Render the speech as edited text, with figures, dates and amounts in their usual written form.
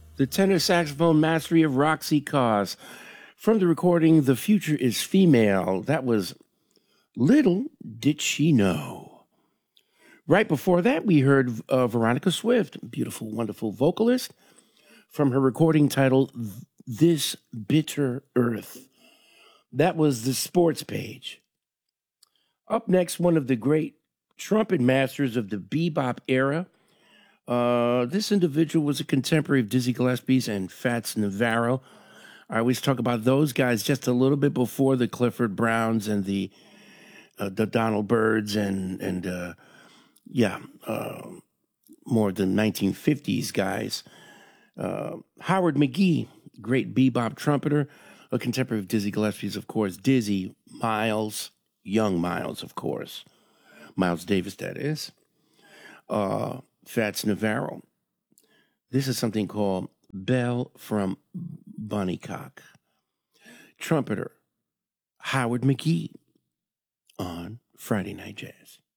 The tenor saxophone mastery of Roxy Cause. From the recording The Future is Female, that was Little Did She Know. Right before that, we heard Veronica Swift, beautiful, wonderful vocalist, from her recording titled This Bitter Earth. That was The Sports Page. Up next, one of the great trumpet masters of the bebop era. This individual was a contemporary of Dizzy Gillespie's and Fats Navarro. I always talk about those guys just a little bit before the Clifford Browns and the Donald Byrds and more the 1950s guys. Howard McGhee, great bebop trumpeter, a contemporary of Dizzy Gillespie's, of course. Dizzy, Miles, young Miles, of course. Miles Davis, that is. Fats Navarro. This is something called Belle from Bonnycock. Trumpeter Howard McGhee on Friday Night Jazz.